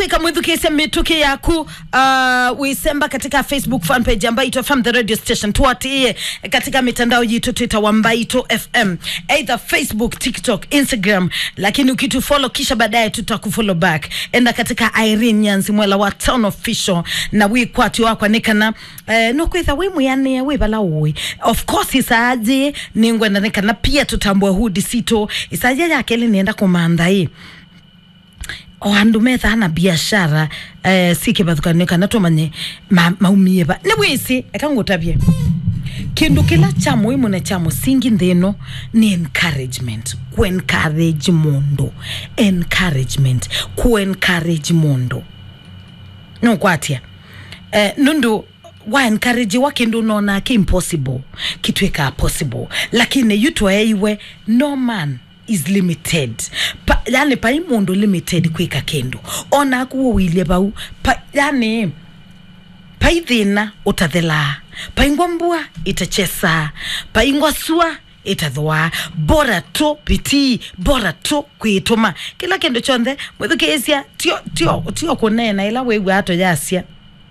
kwika mwithukisia mituki yaku wisemba katika Facebook fan page Mbaito FM the radio station, tuatie katika mitandao yetu Twitter wa Mbaito FM, either Facebook, TikTok, Instagram, lakini ukitu follow kisha baadaye tutakufollow back. Enda katika Irene Nyanzi Mwela wa Town Official na wikwati wako nikana no kwitha we muyane we bala we, of course isaje ningwe na nikana pia tutambue hudi sito isaje yake ile nienda kumanda hii ohandumetha hana biashara sike bathukaneka natomanye maumie ba nebwisi ekangutabye kindu kila cha muhimu na cha musingi ndeno ni encouragement, ku encourage mundo, encouragement, ku encourage mundo no kwatia nundu wa encourage wakindu nona ki impossible kitweka possible, lakini yuto eiwe no man is limited yani pa imundo limited kwika kendo ona kuwo wile bau yani pa idhina utathela pa ingwambua itachesa pa ingwasua itadhoa bora to piti bora to kuitoma kila kendo chonde mwithukesia tio kunena ila wewe ato yasia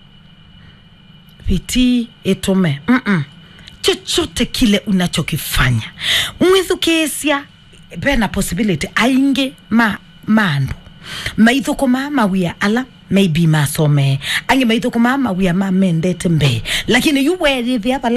piti itome chochote kile unachokifanya mwithukesia bena possibility ainge mandu maithuko mama wia ala maybe masome ange maithuko mama wia ma mendete mbe, lakini you wear the